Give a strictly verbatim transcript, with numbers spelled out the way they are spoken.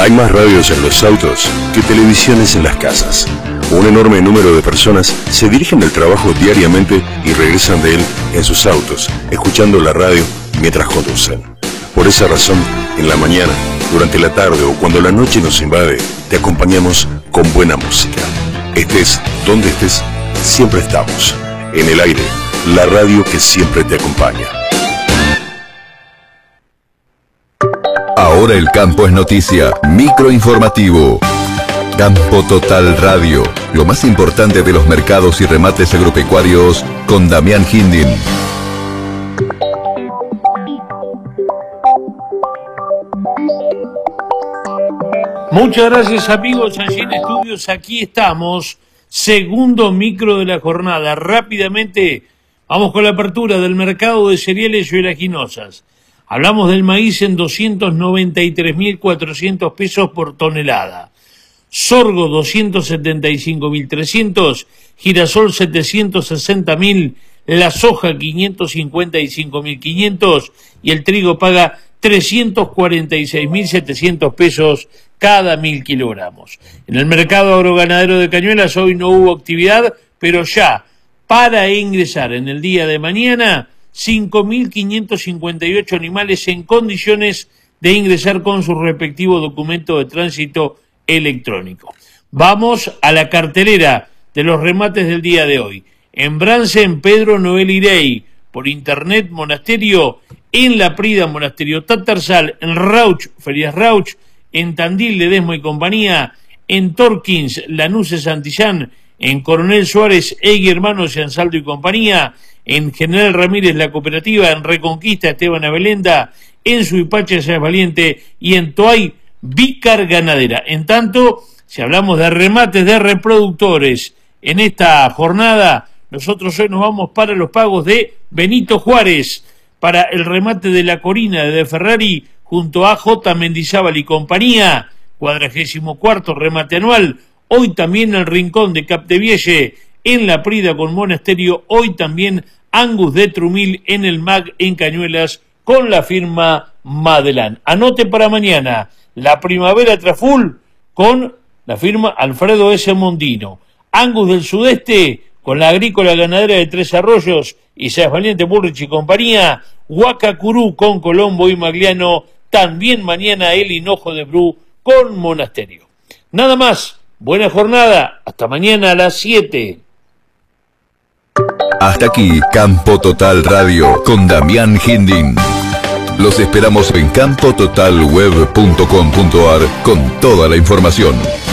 Hay más radios en los autos que televisiones en las casas. Un enorme número de personas se dirigen del trabajo diariamente y regresan de él en sus autos, escuchando la radio mientras conducen. Por esa razón, en la mañana, durante la tarde o cuando la noche nos invade, te acompañamos con buena música. Estés donde estés, siempre estamos. En el aire, la radio que siempre te acompaña. Ahora el campo es noticia. Microinformativo. Campo Total Radio. Lo más importante de los mercados y remates agropecuarios con Damián Hindin. Muchas gracias, amigos, allí en estudios. Aquí estamos, segundo micro de la jornada. Rápidamente vamos con la apertura del mercado de cereales y oleaginosas. Hablamos del maíz en doscientos noventa y tres mil cuatrocientos pesos por tonelada. Sorgo doscientos setenta y cinco mil trescientos, girasol setecientos sesenta mil, la soja quinientos cincuenta y cinco mil quinientos y el trigo paga trescientos cuarenta y seis mil setecientos pesos cada mil kilogramos. En el mercado agroganadero de Cañuelas hoy no hubo actividad, pero ya para ingresar en el día de mañana, cinco mil quinientos cincuenta y ocho animales en condiciones de ingresar con su respectivo documento de tránsito electrónico. Vamos a la cartelera de los remates del día de hoy. En Bransen, Pedro Noel Irey, por internet Monasterio, en La Prida, Monasterio Tatarsal, en Rauch, Ferias Rauch, en Tandil, Ledesma y compañía, en Torkins, Lanús Santillán, en Coronel Suárez, Egui Hermanos, Ansaldo y compañía, en General Ramírez La Cooperativa, en Reconquista Esteban Abelenda, en Suipacha Sáenz Valiente y en Toay Vícar Ganadera. En tanto, si hablamos de remates de reproductores en esta jornada, nosotros hoy nos vamos para los pagos de Benito Juárez, para el remate de La Corina de, de Ferrari, junto a J. Mendizábal y compañía, cuadragésimo cuarto remate anual. Hoy también el Rincón de Capdevielle, en La Prida con Monasterio. Hoy también Angus de Trumil en el M A G en Cañuelas con la firma Madelán. Anote para mañana la Primavera Traful con la firma Alfredo S. Mondino. Angus del Sudeste con la Agrícola Ganadera de Tres Arroyos y Sáenz Valiente, Bullrich y compañía. Huacacurú con Colombo y Magliano. También mañana el Hinojo de Bru con Monasterio. Nada más. Buena jornada. Hasta mañana a las siete. Hasta aquí Campo Total Radio con Damián Hindin. Los esperamos en campo total web punto com punto ar con toda la información.